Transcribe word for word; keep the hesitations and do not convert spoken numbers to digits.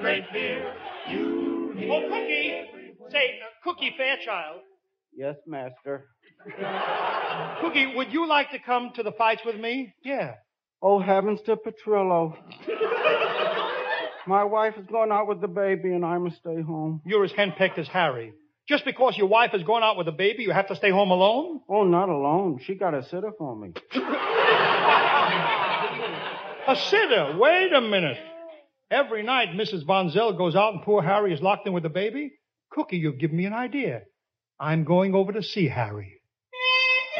great fear. You need... Oh, Cookie! Say, uh, Cookie Fairchild. Yes, master. Cookie, would you like to come to the fights with me? Yeah. Oh, heavens to Petrillo. My wife is going out with the baby, and I must stay home. You're as henpecked as Harry. Just because your wife is going out with a baby, you have to stay home alone? Oh, not alone. She got a sitter for me. A sitter? Wait a minute. Every night, Missus Von Zell goes out and poor Harry is locked in with the baby? Cookie, you've given me an idea. I'm going over to see Harry.